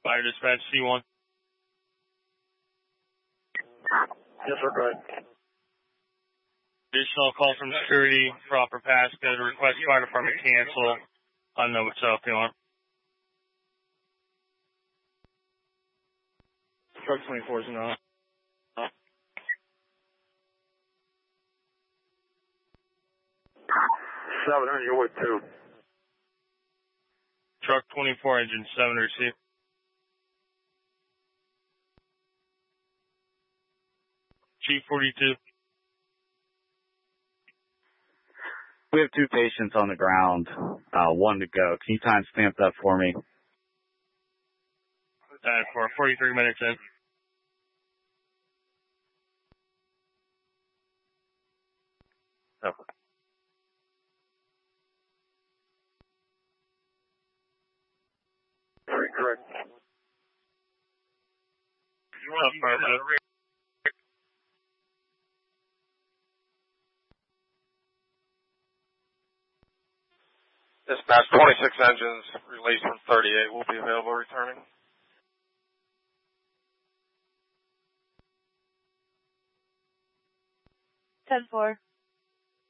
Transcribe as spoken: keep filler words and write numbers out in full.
Fire dispatch C one. Yes, sir, go ahead. Additional call from security, proper passcode, request fire department cancel. I know what's up, you want. Truck twenty-four is not. seven hundred, you're with two. Truck twenty-four, engine seven, receive. Chief forty-two. We have two patients on the ground, uh, one to go. Can you time stamp that for me? Uh, for forty-three minutes in. Oh. Correct. You want affirmative. Dispatch, twenty-six engines released from thirty-eight will be available returning. ten four.